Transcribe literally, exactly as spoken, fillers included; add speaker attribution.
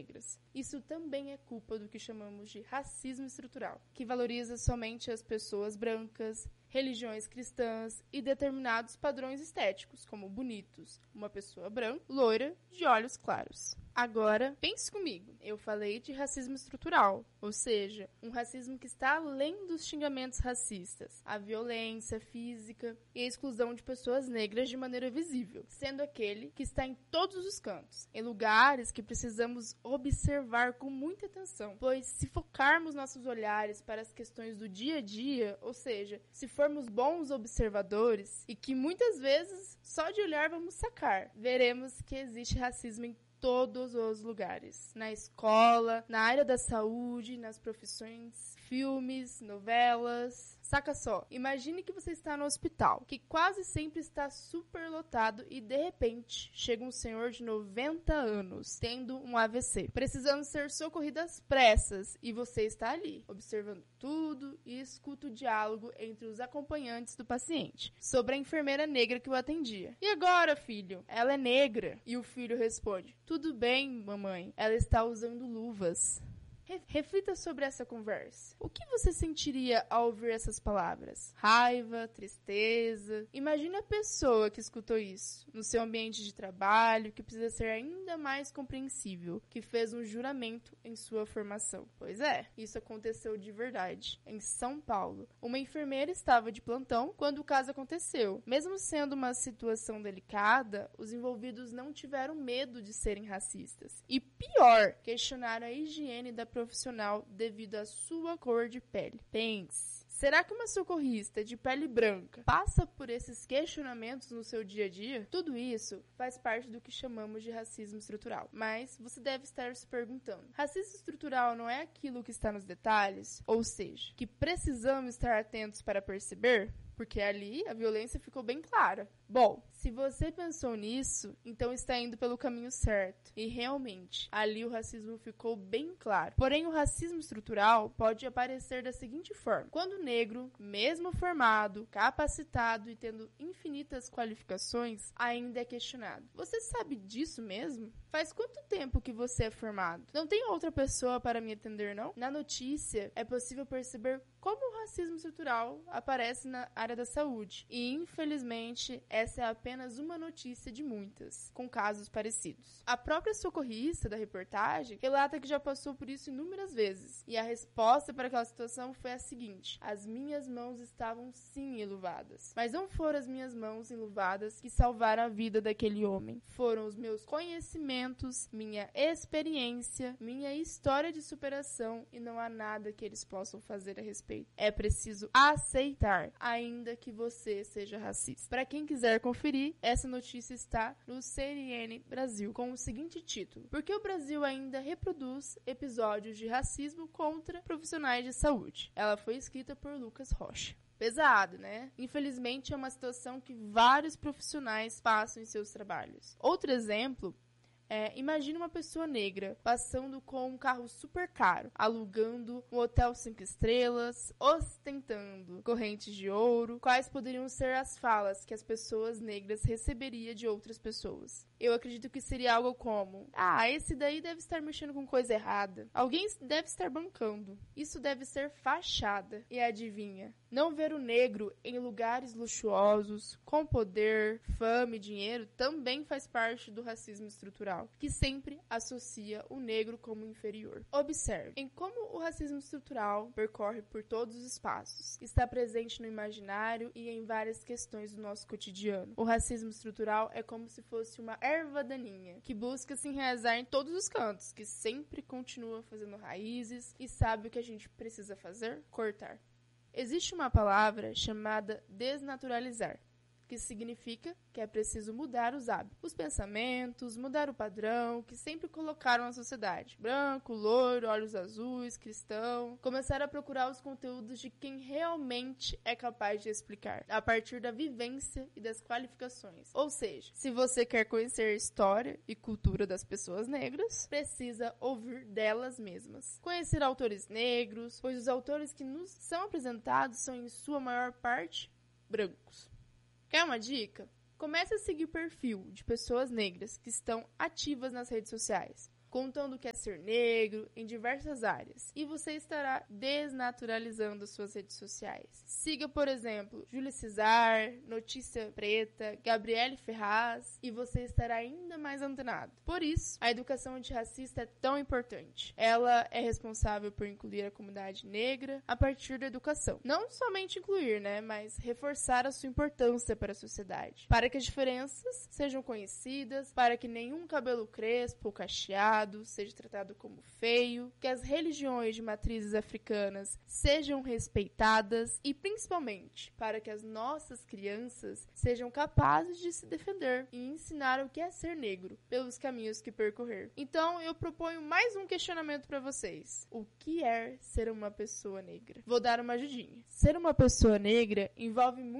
Speaker 1: negras. Isso também é culpa do que chamamos de racismo estrutural, que valoriza somente as pessoas brancas, religiões cristãs e determinados padrões estéticos, como bonitos, uma pessoa branca, loira, de olhos claros. Agora, pense comigo, eu falei de racismo estrutural, ou seja, um racismo que está além dos xingamentos racistas, a violência física e a exclusão de pessoas negras de maneira visível, sendo aquele que está em todos os cantos, em lugares que precisamos observar com muita atenção, pois se focarmos nossos olhares para as questões do dia a dia, ou seja, se formos bons observadores e que muitas vezes só de olhar vamos sacar, veremos que existe racismo em todos os lugares. Na escola, na área da saúde, nas profissões, filmes, novelas. Saca só, imagine que você está no hospital, que quase sempre está superlotado e de repente chega um senhor de noventa anos, tendo um A V C, precisando ser socorrido às pressas e você está ali, observando tudo e escuta o diálogo entre os acompanhantes do paciente, sobre a enfermeira negra que o atendia. E agora, filho? Ela é negra. E o filho responde, tudo bem, mamãe, ela está usando luvas. Reflita sobre essa conversa. O que você sentiria ao ouvir essas palavras? Raiva, tristeza? Imagine a pessoa que escutou isso no seu ambiente de trabalho, que precisa ser ainda mais compreensível, que fez um juramento em sua formação. Pois é, isso aconteceu de verdade. Em São Paulo, uma enfermeira estava de plantão quando o caso aconteceu. Mesmo sendo uma situação delicada, os envolvidos não tiveram medo de serem racistas. E pior, questionaram a higiene da profissional devido à sua cor de pele. Pense, será que uma socorrista de pele branca passa por esses questionamentos no seu dia a dia? Tudo isso faz parte do que chamamos de racismo estrutural. Mas você deve estar se perguntando, racismo estrutural não é aquilo que está nos detalhes? Ou seja, que precisamos estar atentos para perceber? Porque ali a violência ficou bem clara. Bom, se você pensou nisso, então está indo pelo caminho certo. E realmente, ali o racismo ficou bem claro. Porém, o racismo estrutural pode aparecer da seguinte forma. Quando o negro, mesmo formado, capacitado e tendo infinitas qualificações, ainda é questionado. Você sabe disso mesmo? Faz quanto tempo que você é formado? Não tem outra pessoa para me atender, não? Na notícia, é possível perceber como o racismo estrutural aparece na área da saúde. E, infelizmente, essa é apenas uma notícia de muitas, com casos parecidos. A própria socorrista da reportagem relata que já passou por isso inúmeras vezes. E a resposta para aquela situação foi a seguinte: as minhas mãos estavam sim enluvadas. Mas não foram as minhas mãos enluvadas que salvaram a vida daquele homem. Foram os meus conhecimentos, minha experiência, minha história de superação e não há nada que eles possam fazer a respeito. É preciso aceitar, ainda que você seja racista. Para quem quiser conferir, essa notícia está no C N N Brasil, com o seguinte título: por que o Brasil ainda reproduz episódios de racismo contra profissionais de saúde? Ela foi escrita por Lucas Rocha. Pesado, né? Infelizmente, é uma situação que vários profissionais passam em seus trabalhos. Outro exemplo É, imagine uma pessoa negra passando com um carro super caro, alugando um hotel cinco estrelas, ostentando correntes de ouro. Quais poderiam ser as falas que as pessoas negras receberiam de outras pessoas? Eu acredito que seria algo como: ah, esse daí deve estar mexendo com coisa errada. Alguém deve estar bancando. Isso deve ser fachada. E adivinha? Não ver o negro em lugares luxuosos, com poder, fama e dinheiro, também faz parte do racismo estrutural, que sempre associa o negro como inferior. Observe em como o racismo estrutural percorre por todos os espaços, está presente no imaginário e em várias questões do nosso cotidiano. O racismo estrutural é como se fosse uma erva daninha, que busca se enraizar em todos os cantos, que sempre continua fazendo raízes e sabe o que a gente precisa fazer? Cortar. Existe uma palavra chamada desnaturalizar, que significa que é preciso mudar os hábitos, os pensamentos, mudar o padrão que sempre colocaram na sociedade. Branco, loiro, olhos azuis, cristão. Começar a procurar os conteúdos de quem realmente é capaz de explicar, a partir da vivência e das qualificações. Ou seja, se você quer conhecer a história e cultura das pessoas negras, precisa ouvir delas mesmas. Conhecer autores negros, pois os autores que nos são apresentados são, em sua maior parte, brancos. Quer uma dica? Comece a seguir perfil de pessoas negras que estão ativas nas redes sociais. contando o que é ser negro em diversas áreas. E você estará desnaturalizando suas redes sociais. Siga, por exemplo, Júlia Cesar, Notícia Preta, Gabriele Ferraz e você estará ainda mais antenado. Por isso, a educação antirracista é tão importante. Ela é responsável por incluir a comunidade negra a partir da educação. Não somente incluir, né, mas reforçar a sua importância para a sociedade. Para que as diferenças sejam conhecidas, para que nenhum cabelo crespo ou cacheado seja tratado como feio, que as religiões de matrizes africanas sejam respeitadas e, principalmente, para que as nossas crianças sejam capazes de se defender e ensinar o que é ser negro pelos caminhos que percorrer. Então, eu proponho mais um questionamento para vocês. O que é ser uma pessoa negra? Vou dar uma ajudinha. Ser uma pessoa negra envolve muito